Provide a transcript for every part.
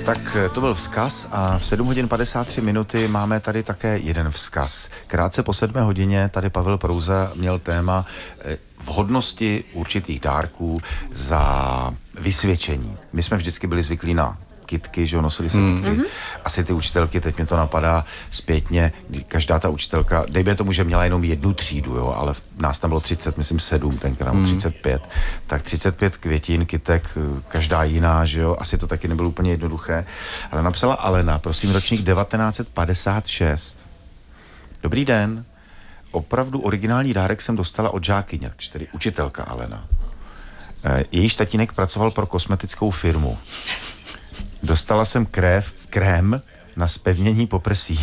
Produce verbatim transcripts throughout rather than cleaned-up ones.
Tak to byl vzkaz a v sedm hodin padesát tři minuty máme tady také jeden vzkaz. Krátce po sedmé hodině tady Pavel Prouza měl téma vhodnosti určitých dárků za vysvědčení. My jsme vždycky byli zvyklí na kitky, že jo, nosili se kitky. Mm-hmm. Asi ty učitelky, teď mě to napadá zpětně, každá ta učitelka, dejme tomu, že měla jenom jednu třídu, jo, ale nás tam bylo třicet, myslím sedm, tenkrát mm. třicet pět, tak třicet pět květin, kytek, každá jiná, že jo, asi to taky nebylo úplně jednoduché, ale napsala Alena, prosím, ročník devatenáct set padesát šest. Dobrý den, opravdu originální dárek jsem dostala od žákyně, tedy učitelka Alena. Jejíž tatínek pracoval pro kosmetickou firmu. Dostala jsem krév, krém na zpevnění poprsí.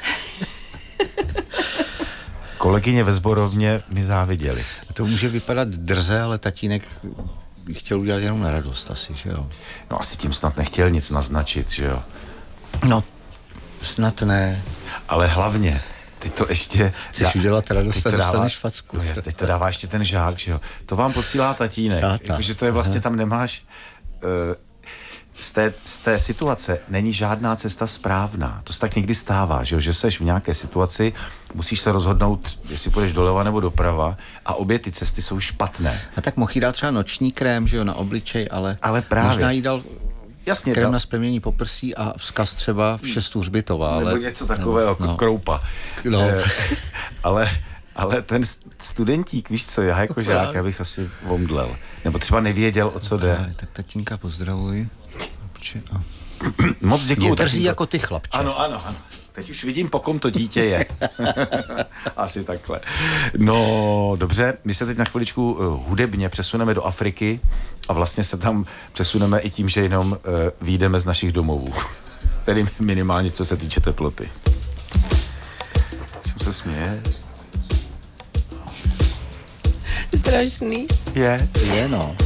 Kolegyně ve sborovně mi záviděli. To může vypadat drze, ale tatínek chtěl udělat jenom na radost asi, že jo? No asi tím snad nechtěl nic naznačit, že jo? No, snad ne. Ale hlavně, teď to ještě... Chceš dá, udělat radost a dostaneš facku. No jas, teď to dává ještě ten žák, že jo? To vám posílá tatínek. Jakože to je vlastně, tam nemáš... Uh, Z té, z té situace není žádná cesta správná. To se tak někdy stává, že, že seš v nějaké situaci, musíš se rozhodnout, jestli půjdeš doleva nebo doprava a obě ty cesty jsou špatné. A tak mohl jí dát třeba noční krém, že jo, na obličej, ale, ale právě. Možná jí dal Jasně, krém dal... na zpevnění poprsí a vzkaz třeba v šest hřbitova. Ale... Nebo něco takového, no, kroupa. No. Eh, ale, ale ten studentík, víš co, já jako žák, já bych asi omdlel. Nebo třeba nevěděl, o co jde. Tak tatínka pozdravuj. A... Moc děkuju. Je drzí jako ty, chlapče. Ano, ano, ano. Teď už vidím, po kom to dítě je. Asi takhle. No, dobře, my se teď na chviličku uh, hudebně přesuneme do Afriky a vlastně se tam přesuneme i tím, že jenom uh, vyjdeme z našich domovů. Tedy minimálně, co se týče teploty. Čím se směješ? Strašný. Je? Je, no.